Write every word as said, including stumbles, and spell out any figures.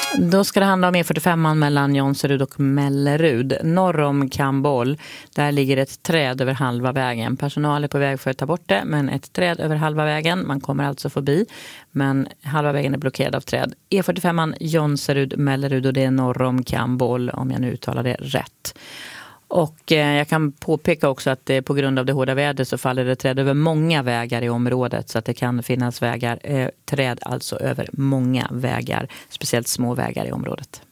Då ska det handla om E fyrtiofem mellan Jonserud och Mellerud. Norr om Kambol, där ligger ett träd över halva vägen. Personal är på väg för att ta bort det, men ett träd över halva vägen. Man kommer alltså förbi, men halva vägen är blockerad av träd. E fyrtiofem Jonserud, Mellerud, och det är norr om Kambol, om jag nu uttalar det rätt. Och eh, jag kan påpeka också att eh, på grund av det hårda vädret så faller det träd över många vägar i området, så att det kan finnas vägar, eh, träd alltså över många vägar, speciellt små vägar i området.